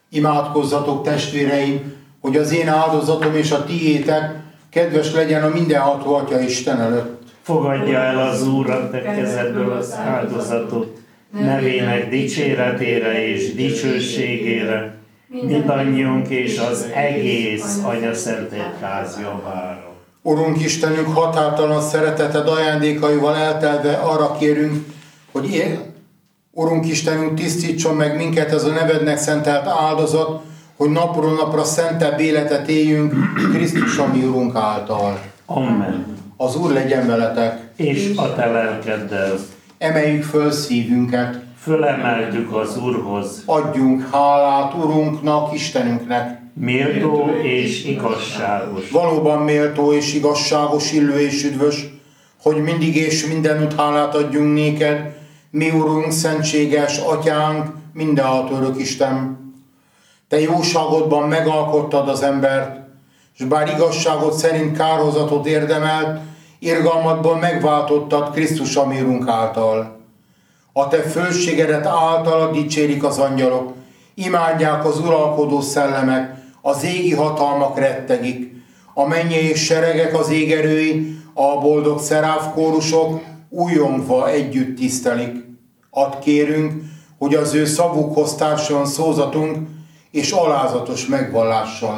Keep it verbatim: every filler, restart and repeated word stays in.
Imádkozzatok, testvéreim, hogy az én áldozatom és a tiétek kedves legyen a mindenható Atya Isten előtt. Fogadja el az Úr a te kezedből az áldozatot, nevének dicséretére és dicsőségére, mindannyiunk és az egész Anyaszent Egyház javára. Urunk Istenünk, határtalan szereteted ajándékaival eltelve arra kérünk, hogy él. Urunk Istenünk, tisztítson meg minket ez a nevednek szentelt áldozat, hogy napról napra szentebb életet éljünk Krisztus, ami Urunk által. Amen. Az Úr legyen veletek. És a te lelkeddel. Emeljük föl szívünket. Fölemeltük az Úrhoz. Adjunk hálát Urunknak, Istenünknek. Méltó és igazságos. Valóban méltó és igazságos, illő és üdvös, hogy mindig és mindenütt hálát adjunk néked, mi Urunk, szentséges Atyánk, mindenható örök Isten. Te jóságodban megalkottad az embert, és bár igazságod szerint kárhozatot érdemelt, irgalmadból megváltottad Krisztus, ami Urunk által. A te fölségedet általa dicsérik az angyalok, imádják az uralkodó szellemek, az égi hatalmak rettegik, a mennyei seregek, az égerői, a boldog szeráf kórusok újongva együtt tisztelik. Add kérünk, hogy az ő szavukhoz társuljon szózatunk, és alázatos megvallással